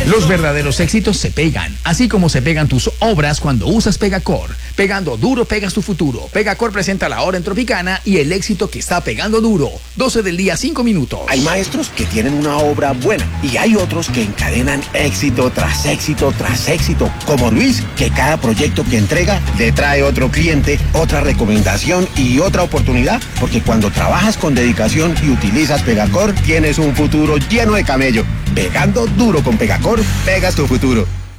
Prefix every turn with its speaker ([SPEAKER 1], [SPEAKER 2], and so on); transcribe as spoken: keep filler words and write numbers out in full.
[SPEAKER 1] Los verdaderos éxitos se pegan, así como se pegan tus obras cuando usas Pegacor. Pegando duro pegas tu futuro. Pegacor presenta la hora en Tropicana y el éxito que está pegando duro. doce del día, cinco minutos.
[SPEAKER 2] Hay maestros que tienen una obra buena y hay otros que encadenan éxito tras éxito tras éxito, como Luis, que cada proyecto que entrega le trae otro cliente, otra recomendación y otra oportunidad, porque cuando trabajas con dedicación y utilizas Pegacor, tienes un futuro lleno de camello. Pegando duro con Pegacor, pegas tu futuro.